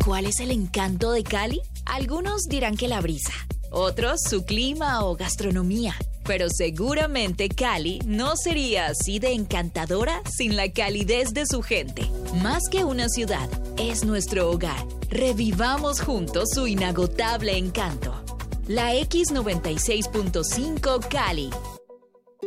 ¿Cuál es el encanto de Cali? Algunos dirán que la brisa, otros su clima o gastronomía. Pero seguramente Cali no sería así de encantadora sin la calidez de su gente. Más que una ciudad, es nuestro hogar. Revivamos juntos su inagotable encanto. La X96.5 Cali,